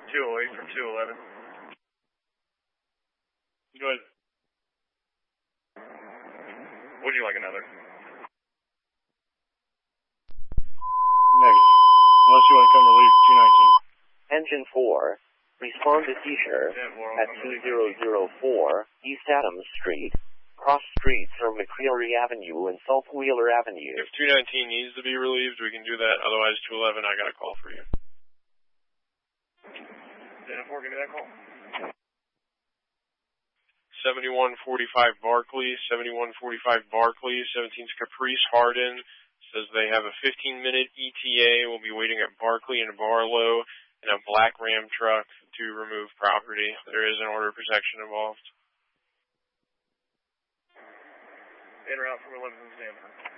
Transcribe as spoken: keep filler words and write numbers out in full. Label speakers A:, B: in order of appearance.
A: two oh eight from two eleven.
B: Go ahead.
A: Would you like another?
B: Negative. Unless you want to come relieve two nineteen.
C: Engine four, respond to seizure at two thousand four East Adams Street, cross streets from McCreary Avenue and South Wheeler Avenue.
B: If two nineteen needs to be relieved, we can do that. Otherwise, two eleven, I got a call for you.
A: ten four, give me that call.
B: seventy-one forty-five Barclay, seventy-one forty-five Barclay, seventeen's Caprice Hardin. Says they have a fifteen minute E T A. Will be waiting at Barclay and Barlow in a black Ram truck to remove property. There is an order of protection involved.
A: En route from eleven from Stanford.